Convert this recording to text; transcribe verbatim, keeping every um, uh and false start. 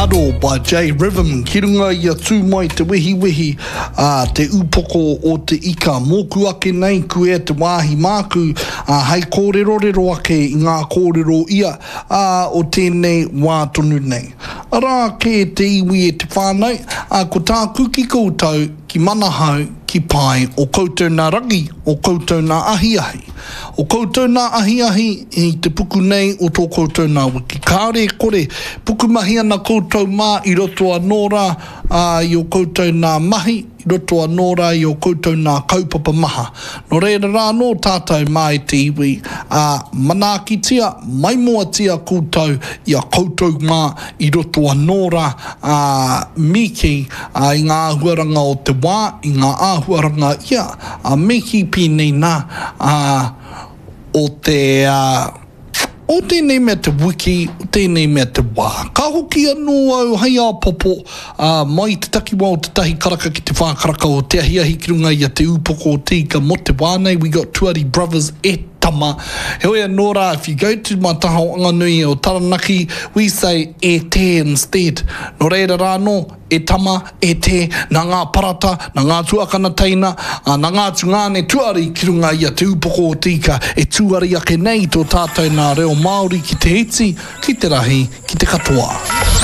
Huddle by J Rhythm. Ki runga ia tū mai te wihi wihi uh, te upoko o te ika. Mōku ake nei ku e te wāhi māku uh, hei kōrero rero ake i ngā kōrero ia uh, o tēnei wā tonu nei. Ara ke te iwi e te whānau, uh, ko tā kuki koutou ki manahau ki pai o koutou nā rangi, o koutou nā ahi ahi. O koutou nā ahi ahi i te puku nei o tō koutou nā wiki. Kāre kore, puku mahi ana koutou mā i roto a nora uh, i o koutou nā mahi, i roto a nora i o koutou nā kaupapa maha. No reira rā no tātou mai te iwi, uh, manaki tia, mai mua tia koutou i a koutou mā i roto a nora uh, miki uh, i ngā ahuaranga o te wā, i ngā ahuaranga ia, uh, miki pīnei nā, uh, o te uh, o tēnei mea te wiki, o tēnei mea te wā. Ka hoki anō au hei a popo uh, mai te takiwa o te tahi karaka ki te whākaraka o te ahi ahi ki runga i a te upoko o te ika mo te wānei. We got Tuari Brothers e tama. Heoi anō rā, if you go to my taha o Anganui o Taranaki, we say e te instead. No reira rā no, e tama, e te, nā ngā parata, nā ngā tuakana teina, uh, nā ngā tungane tuari ki runga i a te upoko o te ika, e tuari ake nei tō tātou nā reo Māori ki te iti, ki te rahi, ki te katoa.